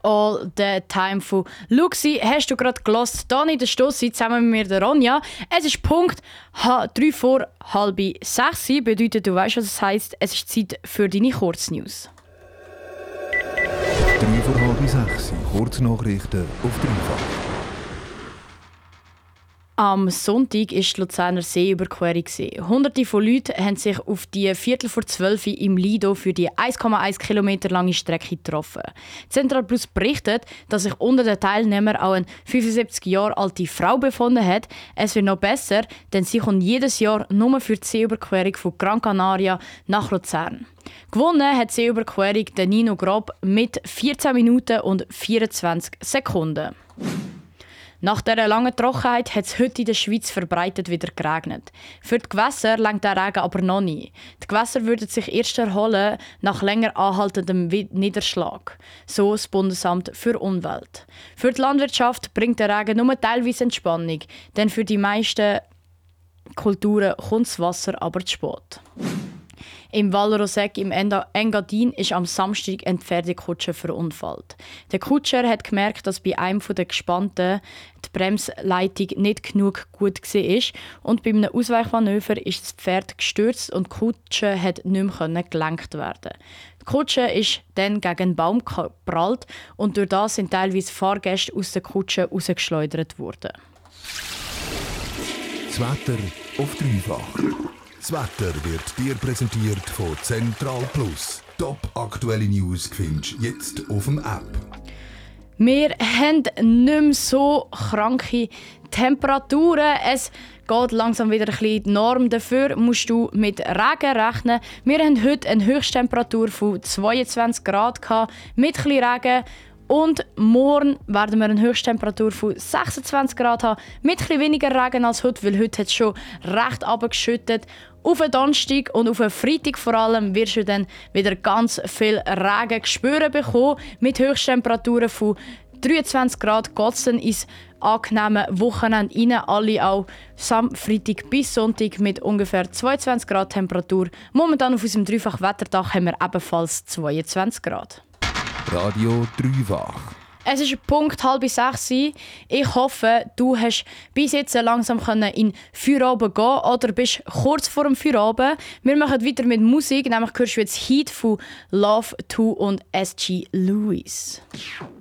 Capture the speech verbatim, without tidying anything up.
All the Time von Luxi. Hast du gerade gehört? Hier in der Stossi zusammen mit mir, der Ronja. Es ist Punkt drei vor halb sechs. Bedeutet, du weißt, was es heisst. Es ist Zeit für deine Kurznews. drei vor halb sechs. Kurznachrichten auf dreifach. Am Sonntag war die Luzerner Seeüberquerung. Hunderte von Leuten haben sich auf die Viertel vor zwölf im Lido für die eins Komma eins Kilometer lange Strecke getroffen. Central Plus berichtet, dass sich unter den Teilnehmern auch eine fünfundsiebzig Jahre alte Frau befunden hat. Es wird noch besser, denn sie kommt jedes Jahr nur für die Seeüberquerung von Gran Canaria nach Luzern. Gewonnen hat die Seeüberquerung der Nino Grob mit vierzehn Minuten und vierundzwanzig Sekunden. Nach dieser langen Trockenheit hat es heute in der Schweiz verbreitet wieder geregnet. Für die Gewässer reicht der Regen aber noch nicht. Die Gewässer würden sich erst erholen nach länger anhaltendem Niederschlag, so das Bundesamt für Umwelt. Für die Landwirtschaft bringt der Regen nur teilweise Entspannung, denn für die meisten Kulturen kommt das Wasser aber zu spät. Im Val Roseg im Engadin ist am Samstag eine Pferdekutsche verunfallt. Der Kutscher hat gemerkt, dass bei einem der Gespannten die Bremsleitung nicht genug gut war und bei einem Ausweichmanöver ist das Pferd gestürzt und die Kutsche hat nicht mehr gelenkt werden. Die Kutsche ist dann gegen einen Baum geprallt und durch das sind teilweise Fahrgäste aus der Kutsche rausgeschleudert worden. Das Wetter auf dreifach. Das Wetter wird dir präsentiert von Central Plus. Top aktuelle News findest du jetzt auf dem App. Wir haben nicht mehr so kranke Temperaturen. Es geht langsam wieder ein bisschen die Norm. Dafür musst du mit Regen rechnen. Wir haben heute eine Höchsttemperatur von zweiundzwanzig Grad gehabt, mit ein bisschen Regen. Und morgen werden wir eine Höchsttemperatur von sechsundzwanzig Grad haben, mit etwas weniger Regen als heute, weil heute hat es schon recht runtergeschüttet. Auf den Donnerstag und auf den Freitag vor allem wirst du dann wieder ganz viel Regen spüren bekommen. Mit Höchsttemperaturen von dreiundzwanzig Grad geht es dann ins angenehme Wochenende rein. Alle auch Sam- Freitag bis Sonntag mit ungefähr zweiundzwanzig Grad Temperatur. Momentan auf unserem Dreifach-Wetterdach haben wir ebenfalls zweiundzwanzig Grad. Radio dreifach. Es ist Punkt halb sechs. Ich hoffe, du hast bis jetzt langsam in Feierabend gehen oder bist kurz vor dem Feierabend. Wir machen weiter mit Musik, nämlich hörst du jetzt Heat von Love two und S G Lewis.